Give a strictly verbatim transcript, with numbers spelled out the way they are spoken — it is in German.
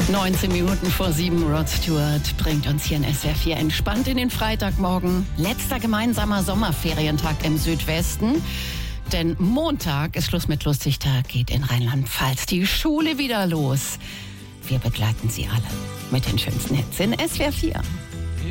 neunzehn Minuten vor sieben, Rod Stewart bringt uns hier in S W R vier entspannt in den Freitagmorgen. Letzter gemeinsamer Sommerferientag im Südwesten. Denn Montag ist Schluss mit Lustigtag, geht in Rheinland-Pfalz die Schule wieder los. Wir begleiten Sie alle mit den schönsten Hits in S W R vier.